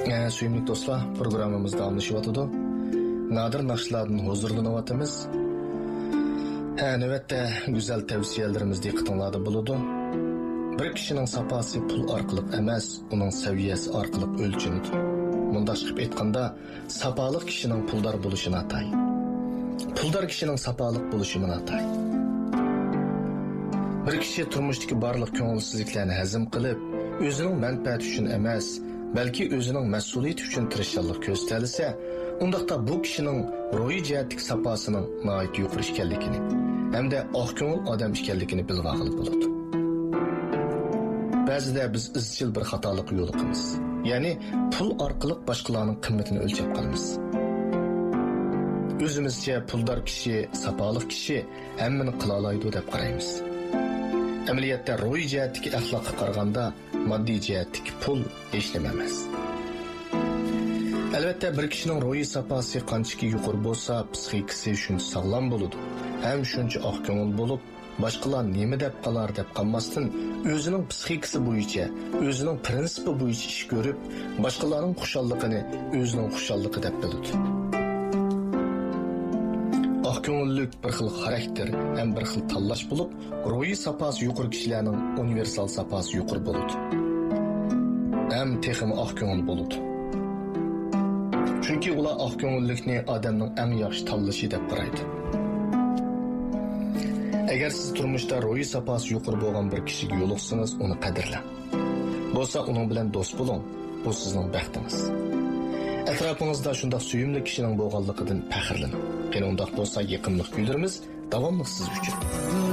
Suyumlik dostlar, programımız davamlaşıvatıdı. Nadir nakşlardan huzurlanıvatımız. Növbette güzel tavsiyelerimiz diqqatinglarda buludu. Bir kişinin sapası pul arqılıq emas, onun seviyesi arqılıq ölçünüdür. Mundaq qilib aytganda, sapalıq kişinin puldar buluşuna atay. Puldar kişinin sapalıq buluşuna atay. Bir kişi turmushdagi barliq ko'ngilsizliklarni hazm qilib, o'zining manfaati uchun emas, balki o'zining mas'uliyati uchun tirishchilik ko'rsatilsa, undaqda bu kishining ruhiy jihatdagi sapasining nihoyat yuqori ekanligini, hamda oq ko'ngil odam ekanligini bilib olib bo'ladi. Ba'zida biz izchil bir xatolik yo'l qilamiz. Ya'ni pul orqali boshqalarning qimmatini o'lchab qolamiz. O'zimizcha puldor kishi, sapoliq kishi hammani qila oladi deb qaraymiz. Amaliyotda ruhiy jihatdagi axloqqa qaraganda moddiy jihatdagi pul hech nima emas. Albatta bir kishining ruhiy sapasi qanchaki yuqori bo'lsa, psixikasi shuncha sog'lom bo'ladi. Ham shuncha oq ko'ngil bo'lib, boshqalar nima deb qolar deb qolmasdan, o'zining psixikasi bo'yicha, o'zining prinsipi bo'yicha ish ko'rib, boshqalarning xushalligini o'zining xushalligi deb biladi. Oq ko'ngillik bir xil xarakter, ham bir xil tanlash bo'lib, ruhiy sapasi yuqori kishilarning universal sapasi yuqori bo'ladi. Ham texim oq ko'ngil bo'ladi. Chunki ular oq ko'ngillikni odamning eng yaxshi tanlashi deb qaraydi. Agar siz turmushda ruhiy sapasi yuqori bo'lgan bir kishiga yo'liqsangiz, uni qadrlang. Bo'lsa, uning bilan do'st bo'ling. Bu sizning baxtingiz. Atrofingizda shunday suyumli kishining bo'lganligidan faxrlaning. Qani undaq bo'lsa, yaqinlik kuylarimiz davomli siz uchun.